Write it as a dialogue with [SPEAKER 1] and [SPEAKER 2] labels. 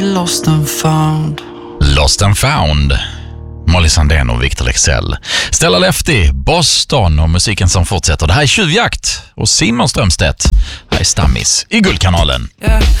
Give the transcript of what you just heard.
[SPEAKER 1] Lost and found.
[SPEAKER 2] Lost and found. Molly Sandén och Victor Leksell. Stella Lefty, Boston och musiken som fortsätter. Det här är Tjuvjakt och Simon Strömstedt. Här är Stammis i Guldkanalen.
[SPEAKER 1] Yeah,